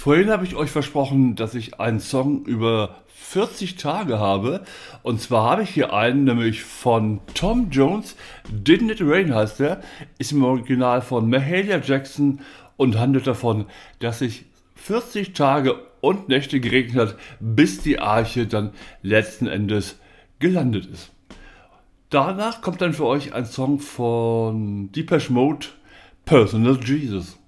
Vorhin habe ich euch versprochen, dass ich einen Song über 40 Tage habe. Und zwar habe ich hier einen, nämlich von Tom Jones. Didn't It Rain heißt der. Ist im Original von Mahalia Jackson und handelt davon, dass sich 40 Tage und Nächte geregnet hat, bis die Arche dann letzten Endes gelandet ist. Danach kommt dann für euch ein Song von Depeche Mode, Personal Jesus.